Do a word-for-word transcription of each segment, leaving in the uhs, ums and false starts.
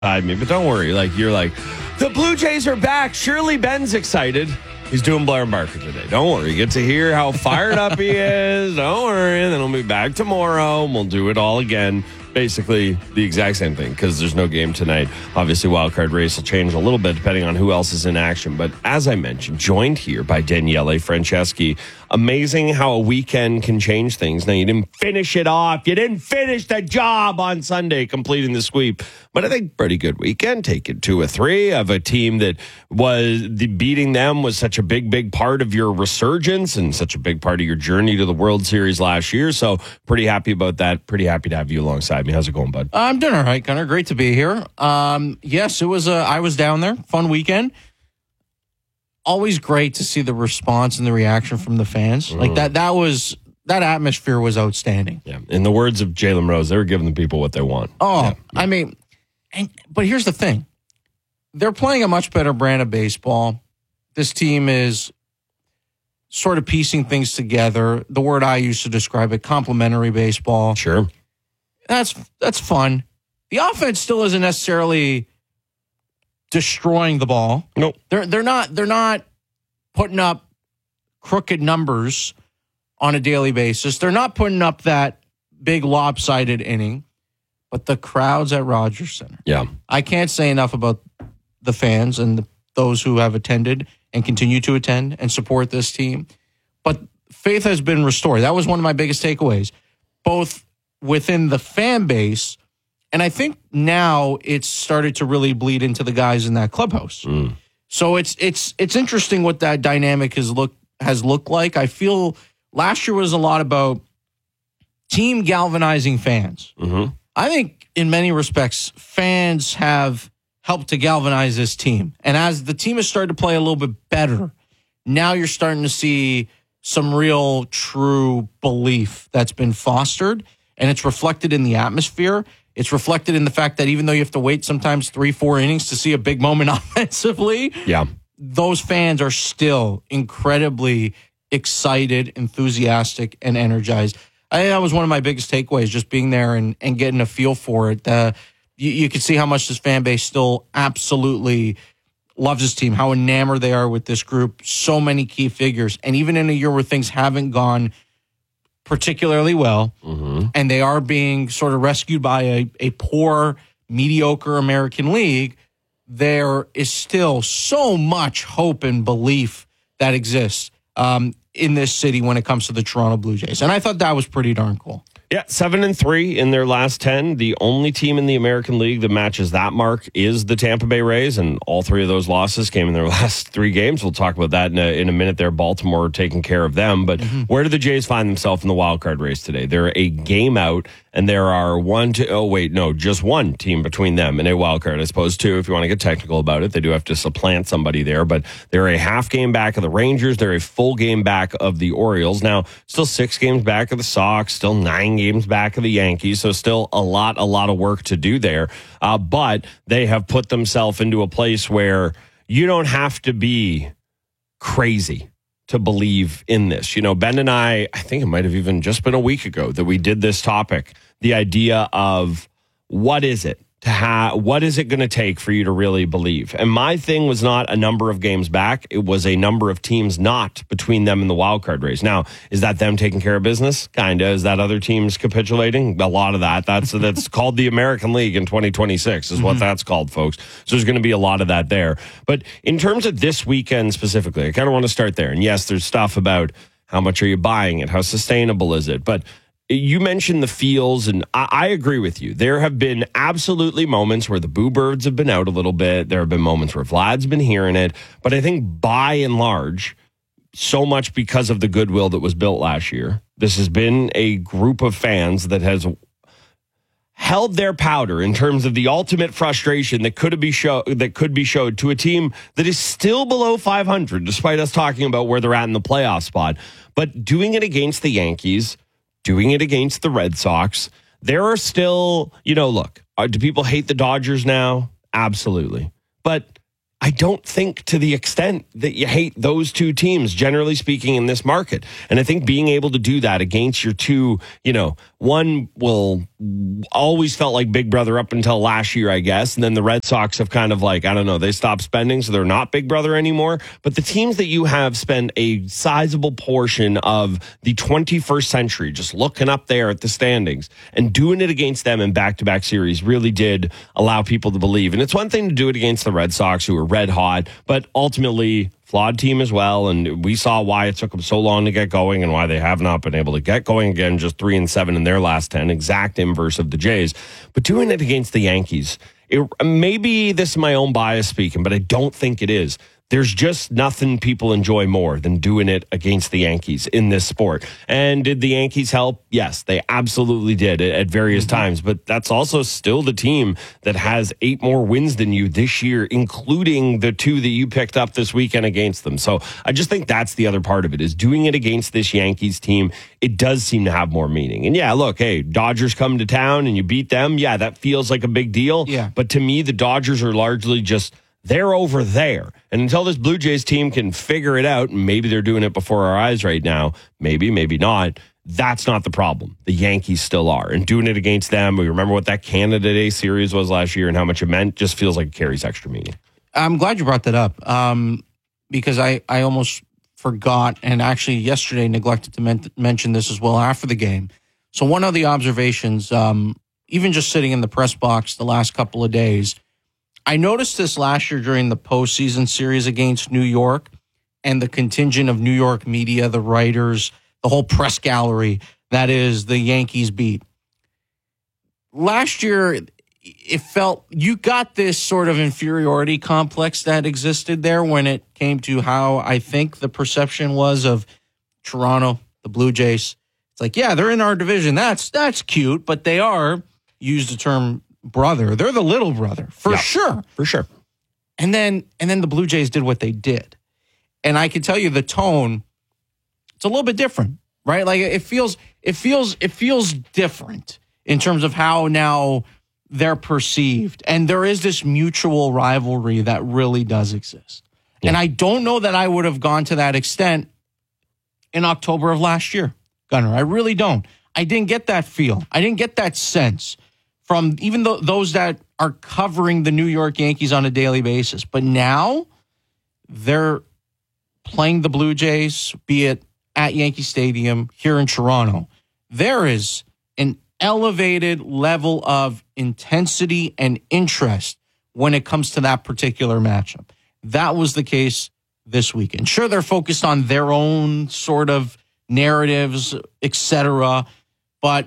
I mean, but don't worry. Like, you're like, the Blue Jays are back. Surely Ben's excited. He's doing Blair and Barker today. Don't worry. You get to hear how fired up he is. Don't worry. And then he'll be back tomorrow, and we'll do it all again. Basically the exact same thing because there's no game tonight. Obviously, wildcard race will change a little bit depending on who else is in action. But as I mentioned, joined here by Daniele Franceschi. Amazing how a weekend can change things. Now, you didn't finish it off. You didn't finish the job on Sunday completing the sweep. But I think pretty good weekend. Taking two or three of a team that was the beating them was such a big, big part of your resurgence and such a big part of your journey to the World Series last year. So pretty happy about that. Pretty happy to have you alongside me. How's it going, bud? I'm doing all right, Gunnar. Great to be here. Um, yes, it was. A, I was down there. Fun weekend. Always great to see the response and the reaction from the fans. Mm. Like that. That was that atmosphere was outstanding. Yeah. In the words of Jalen Rose, they were giving the people what they want. Oh, yeah. I mean, and but here's the thing: they're playing a much better brand of baseball. This team is sort of piecing things together. The word I used to describe it: complementary baseball. Sure. That's that's fun. The offense still isn't necessarily destroying the ball. Nope. They're they're not they're not putting up crooked numbers on a daily basis. They're not putting up that big lopsided inning. But the crowds at Rogers Center. Yeah. I can't say enough about the fans and the, those who have attended and continue to attend and support this team. But faith has been restored. That was one of my biggest takeaways, both within the fan base, and I think now it's started to really bleed into the guys in that clubhouse. Mm. So it's it's it's interesting what that dynamic has looked has looked like. I feel last year was a lot about team galvanizing fans. Mm-hmm. I think in many respects, fans have helped to galvanize this team. And as the team has started to play a little bit better, now you're starting to see some real true belief that's been fostered. And it's reflected in the atmosphere. It's reflected in the fact that even though you have to wait sometimes three, four innings to see a big moment offensively, yeah, those fans are still incredibly excited, enthusiastic, and energized. I think that was one of my biggest takeaways, just being there and, and getting a feel for it. Uh, you, you could see how much this fan base still absolutely loves this team, how enamored they are with this group, so many key figures. And even in a year where things haven't gone particularly well, mm-hmm. and they are being sort of rescued by a, a poor, mediocre American League, there is still so much hope and belief that exists um, in this city when it comes to the Toronto Blue Jays. And I thought that was pretty darn cool. Yeah, seven and three in their last ten. The only team in the American League that matches that mark is the Tampa Bay Rays, and all three of those losses came in their last three games. We'll talk about that in a, in a minute there. Baltimore taking care of them. But mm-hmm. where do the Jays find themselves in the wild card race today? They're a game out, and there are one, two, oh, wait, no, just one team between them and a wild card. I suppose two, if you want to get technical about it. They do have to supplant somebody there, but they're a half game back of the Rangers. They're a full game back of the Orioles. Now, still six games back of the Sox, still nine games back of the Yankees, so still a lot, a lot of work to do there. Uh, but they have put themselves into a place where you don't have to be crazy to believe in this. You know, Ben and I, I think it might have even just been a week ago that we did this topic, the idea of what is it to have, what is it going to take for you to really believe? And my thing was not a number of games back. It was a number of teams not between them and the wild card race. Now, is that them taking care of business? Kind of. Is that other teams capitulating? A lot of that. That's that's called the American League in twenty twenty-six is mm-hmm. what that's called, folks. So there's going to be a lot of that there. But in terms of this weekend specifically, I kind of want to start there. And yes, there's stuff about how much are you buying it? How sustainable is it? But you mentioned the feels, and I, I agree with you. There have been absolutely moments where the Boo Birds have been out a little bit. There have been moments where Vlad's been hearing it. But I think by and large, so much because of the goodwill that was built last year, this has been a group of fans that has held their powder in terms of the ultimate frustration that could be show that could be showed to a team that is still below five hundred, despite us talking about where they're at in the playoff spot. But doing it against the Yankees, doing it against the Red Sox, there are still, you know, look, are, do people hate the Dodgers now? Absolutely. But I don't think to the extent that you hate those two teams, generally speaking, in this market. And I think being able to do that against your two, you know, one will always felt like Big Brother up until last year, I guess. And then the Red Sox have kind of like, I don't know, they stopped spending, so they're not Big Brother anymore. But the teams that you have spend a sizable portion of the twenty-first century just looking up there at the standings and doing it against them in back-to-back series really did allow people to believe. And it's one thing to do it against the Red Sox, who are red hot, but ultimately flawed team as well, and we saw why it took them so long to get going and why they have not been able to get going again, just three and seven in their last ten, exact inverse of the Jays. But doing it against the Yankees, it, maybe this is my own bias speaking, but I don't think it is. There's just nothing people enjoy more than doing it against the Yankees in this sport. And did the Yankees help? Yes, they absolutely did at various mm-hmm. times. But that's also still the team that has eight more wins than you this year, including the two that you picked up this weekend against them. So I just think that's the other part of it, is doing it against this Yankees team. It does seem to have more meaning. And yeah, look, hey, Dodgers come to town and you beat them. Yeah, that feels like a big deal. Yeah. But to me, the Dodgers are largely just... they're over there. And until this Blue Jays team can figure it out, and maybe they're doing it before our eyes right now, maybe, maybe not, that's not the problem. The Yankees still are. And doing it against them, we remember what that Canada Day series was last year and how much it meant, just feels like it carries extra meaning. I'm glad you brought that up um, because I, I almost forgot, and actually yesterday neglected to men- mention this as well after the game. So one of the observations, um, even just sitting in the press box the last couple of days, I noticed this last year during the postseason series against New York and the contingent of New York media, the writers, the whole press gallery that is the Yankees beat. Last year, it felt you got this sort of inferiority complex that existed there when it came to how I think the perception was of Toronto, the Blue Jays. It's like, yeah, they're in our division. That's that's cute, but they are, use the term brother, they're the little brother for yeah, sure, for sure. And then and then the Blue Jays did what they did, and I can tell you the tone, it's a little bit different, right? Like it feels it feels it feels different in terms of how now they're perceived, and there is this mutual rivalry that really does exist. Yeah. And I don't know that I would have gone to that extent in October of last year, Gunnar. I really don't. I didn't get that feel. I didn't get that sense from even th- those that are covering the New York Yankees on a daily basis. But now they're playing the Blue Jays, be it at Yankee Stadium here in Toronto. There is an elevated level of intensity and interest when it comes to that particular matchup. That was the case this weekend. Sure, they're focused on their own sort of narratives, et cetera, but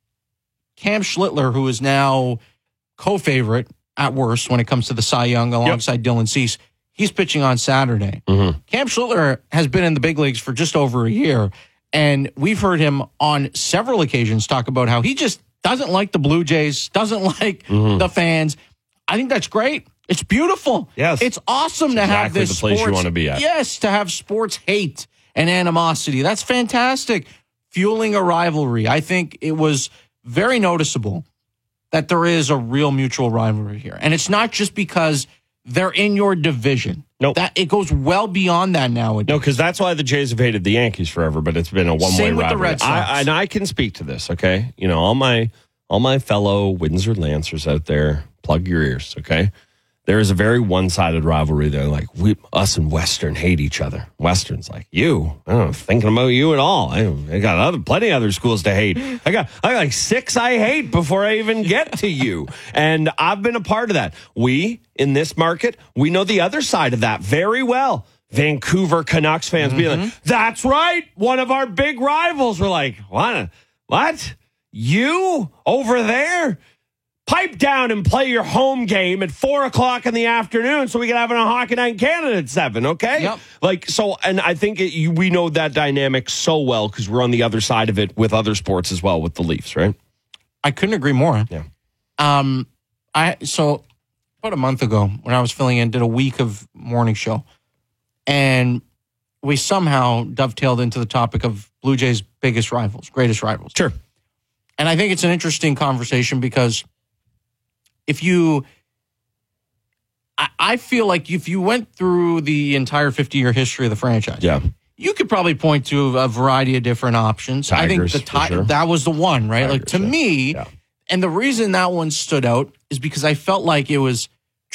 Cam Schlittler, who is now co-favorite at worst when it comes to the Cy Young alongside yep. Dylan Cease, he's pitching on Saturday. Mm-hmm. Cam Schlittler has been in the big leagues for just over a year, and we've heard him on several occasions talk about how he just doesn't like the Blue Jays, doesn't like mm-hmm. the fans. I think that's great. It's beautiful. Yes. It's awesome it's to exactly have this the place sports, you want to be at. Yes, to have sports hate and animosity. That's fantastic. Fueling a rivalry. I think it was very noticeable that there is a real mutual rivalry here. And it's not just because they're in your division. Nope. That it goes well beyond that nowadays. No, because that's why the Jays have hated the Yankees forever, but it's been a one-way Same with rivalry. the Red Sox. I, and I can speak to this, okay? You know, all my all my fellow Windsor Lancers out there, plug your ears, okay? There is a very one-sided rivalry there. Like, we, us and Western hate each other. Western's like, you, I don't know, thinking about you at all. I, I got other, plenty of other schools to hate. I got, I got like six I hate before I even get to you. And I've been a part of that. We, in this market, we know the other side of that very well. Vancouver Canucks fans mm-hmm. being like, that's right, one of our big rivals. We're like, what? What? You over there? Pipe down and play your home game at four o'clock in the afternoon so we can have a hockey night in Canada at seven, okay? Yep. Like, so, and I think it, you, we know that dynamic so well because we're on the other side of it with other sports as well with the Leafs, right? I couldn't agree more. Yeah. Um, I so about a month ago when I was filling in, did a week of morning show, and we somehow dovetailed into the topic of Blue Jays' biggest rivals, greatest rivals. Sure. And I think it's an interesting conversation because if you, I, I feel like if you went through the entire fifty-year history of the franchise, yeah, you could probably point to a variety of different options. Tigers, I think the ti- sure. that was the one, right? Tigers, like to yeah. me, yeah. And the reason that one stood out is because I felt like it was